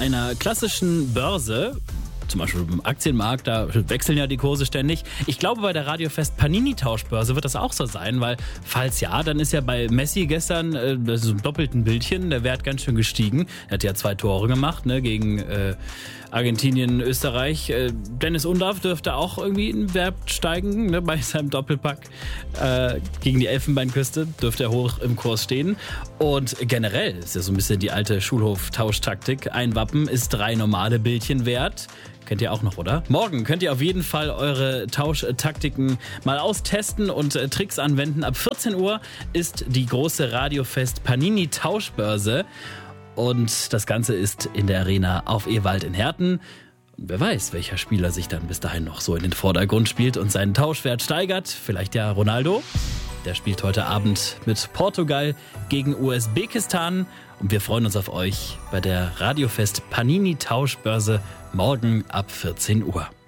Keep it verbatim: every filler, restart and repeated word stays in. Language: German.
einer klassischen Börse, zum Beispiel im Aktienmarkt, da wechseln ja die Kurse ständig. Ich glaube, bei der Radiofest Panini-Tauschbörse wird das auch so sein, weil falls ja, dann ist ja bei Messi gestern äh, so ein doppelten Bildchen der Wert ganz schön gestiegen. Er hat ja zwei Tore gemacht, ne, gegen äh, Argentinien, Österreich. Äh, Dennis Undaff dürfte auch irgendwie in Wert steigen, ne, bei seinem Doppelpack äh, gegen die Elfenbeinküste dürfte er hoch im Kurs stehen. Und generell ist ja so ein bisschen die alte Schulhof-Tauschtaktik. Ein Wappen ist drei normale Bildchen wert. Kennt ihr auch noch, oder? Morgen könnt ihr auf jeden Fall eure Tauschtaktiken mal austesten und äh, Tricks anwenden. Ab vierzehn Uhr ist die große Radiofest Panini Tauschbörse. Und das Ganze ist in der Arena auf Ewald in Herten. Und wer weiß, welcher Spieler sich dann bis dahin noch so in den Vordergrund spielt und seinen Tauschwert steigert. Vielleicht ja Ronaldo. Der spielt heute Abend mit Portugal gegen Usbekistan. Und wir freuen uns auf euch bei der Radiofest Panini Tauschbörse morgen ab vierzehn Uhr.